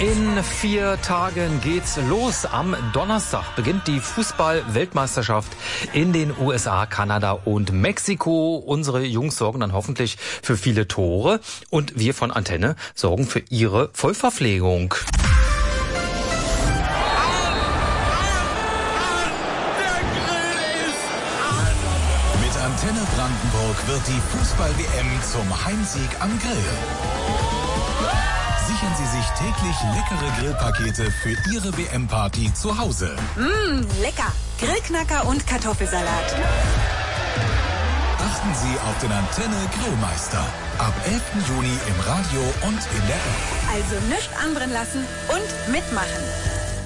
In 4 Tagen geht's los. Am Donnerstag beginnt die Fußball-Weltmeisterschaft in den USA, Kanada und Mexiko. Unsere Jungs sorgen dann hoffentlich für viele Tore und wir von Antenne sorgen für ihre Vollverpflegung. Mit Antenne Brandenburg wird die Fußball-WM zum Heimsieg am Grill. Sichern Sie sich täglich leckere Grillpakete für Ihre WM-Party zu Hause. Lecker. Grillknacker und Kartoffelsalat. Achten Sie auf den Antenne Grillmeister. Ab 11. Juni im Radio und in der App. Also nichts anbrennen lassen und mitmachen.